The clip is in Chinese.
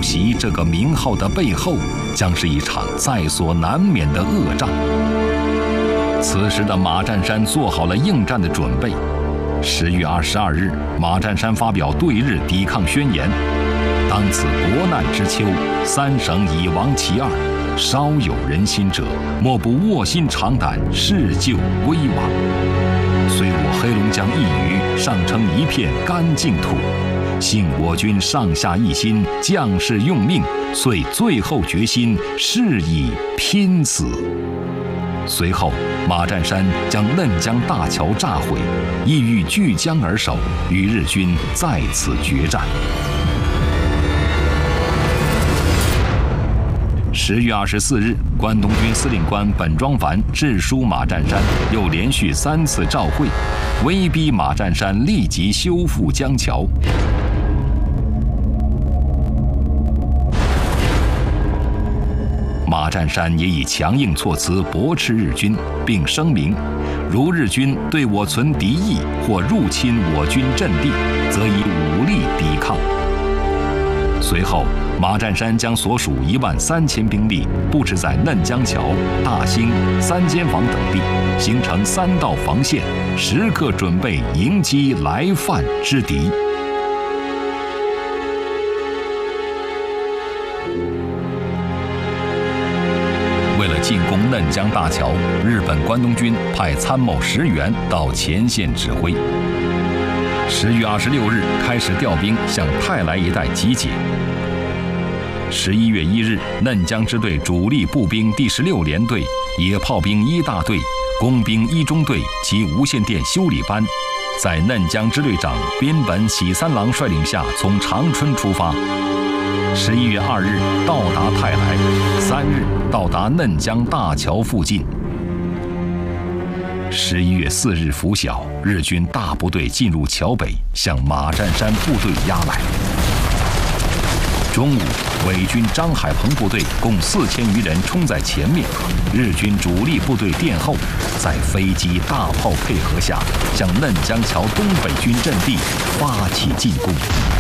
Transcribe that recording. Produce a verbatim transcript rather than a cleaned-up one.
袭这个名号的背后，将是一场在所难免的恶战。此时的马占山做好了应战的准备。十月二十二日，马占山发表对日抵抗宣言。当此国难之秋，三省已亡其二，稍有人心者，莫不卧薪尝胆，誓救危亡。虽我黑龙江一隅尚称一片干净土，幸我军上下一心，将士用命，遂最后决心，誓以拼死。随后，马占山将嫩江大桥炸毁，意欲据江而守，与日军在此决战。十月二十四日，关东军司令官本庄繁致书马占山，又连续三次召会，威逼马占山立即修复江桥。马占山也以强硬措辞驳斥日军，并声明，如日军对我存敌意或入侵我军阵地，则以武力抵抗。随后，马占山将所属一万三千兵力布置在嫩江桥、大兴、三间房等地，形成三道防线，时刻准备迎击来犯之敌。为了进攻嫩江大桥，日本关东军派参谋石原到前线指挥。十月二十六日开始调兵向泰来一带集结。十一月一日，嫩江支队主力步兵第十六联队、野炮兵一大队、工兵一中队及无线电修理班，在嫩江支队长边本喜三郎率领下从长春出发。十一月二日到达泰来，三日到达嫩江大桥附近。十一月四日拂晓，日军大部队进入桥北，向马占山部队压来。中午，伪军张海鹏部队共四千余人冲在前面，日军主力部队殿后，在飞机、大炮配合下，向嫩江桥东北军阵地发起进攻。